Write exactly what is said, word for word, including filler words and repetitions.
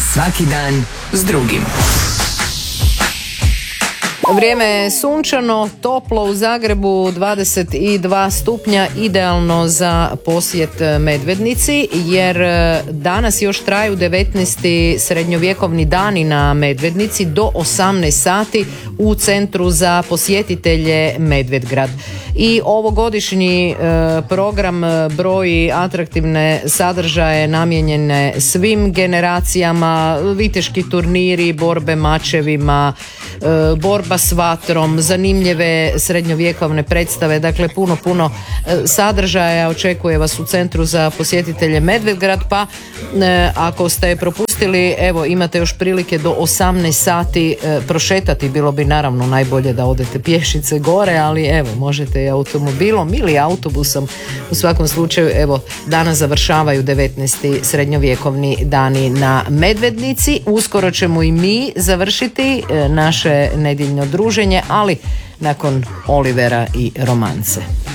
Svaki dan s drugim. Vrijeme je sunčano, toplo u Zagrebu, dvadeset dva stupnja, idealno za posjet Medvednici, jer danas još traju devetnaesti srednjovjekovni dani na Medvednici do osamnaest sati u Centru za posjetitelje Medvedgrad. I ovogodišnji program broji atraktivne sadržaje namijenjene svim generacijama, viteški turniri, borbe mačevima, borba s vatrom, zanimljive srednjovjekovne predstave, dakle puno, puno sadržaja očekuje vas u Centru za posjetitelje Medvedgrad, pa e, ako ste propustili, evo imate još prilike do osamnaest sati e, prošetati, bilo bi naravno najbolje da odete pješice gore, ali evo možete i automobilom ili autobusom. U svakom slučaju, evo danas završavaju devetnaesti srednjovjekovni dani na Medvednici. Uskoro ćemo i mi završiti e, naše nedjeljno druženje, ali nakon Olivera i romance.